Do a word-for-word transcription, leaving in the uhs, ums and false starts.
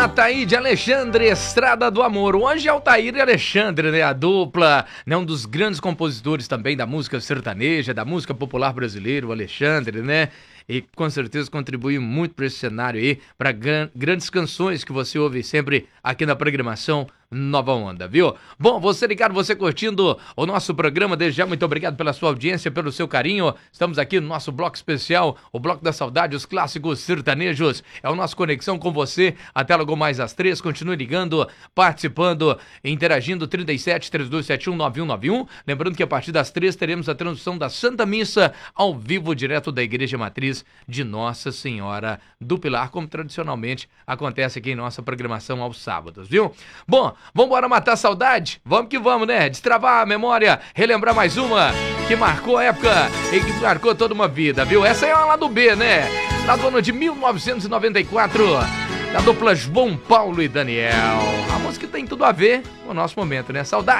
Ataíde Alexandre, Estrada do Amor. Hoje é Altair e Alexandre, né? A dupla, né? Um dos grandes compositores também da música sertaneja, da música popular brasileira, o Alexandre, né? E com certeza contribui muito para esse cenário aí, para gran- grandes canções que você ouve sempre aqui na programação Nova Onda, viu? Bom, você ligado, você curtindo o nosso programa, desde já muito obrigado pela sua audiência, pelo seu carinho. Estamos aqui no nosso bloco especial, o Bloco da Saudade, os clássicos sertanejos. É o nosso Conexão com você, até logo mais às três. Continue ligando, participando, interagindo, trinta e sete, trinta e dois setenta e um, nove um nove um. Lembrando que a partir das três teremos a transmissão da Santa Missa ao vivo, direto da Igreja Matriz de Nossa Senhora do Pilar, como tradicionalmente acontece aqui em nossa programação aos sábados, viu? Bom, vamos embora matar a saudade? Vamos que vamos, né? Destravar a memória, relembrar mais uma que marcou a época e que marcou toda uma vida, viu? Essa é uma lá do B, né? Lá do ano de mil novecentos e noventa e quatro, da dupla João Paulo e Daniel. A música tem tudo a ver com o nosso momento, né? Saudade.